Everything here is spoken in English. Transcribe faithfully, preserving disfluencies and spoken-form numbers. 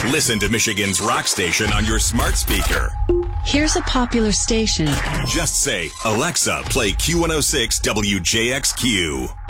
Listen to Michigan's rock station on your smart speaker. Here's a popular station. Just say, Alexa, play Q one oh six W J X Q.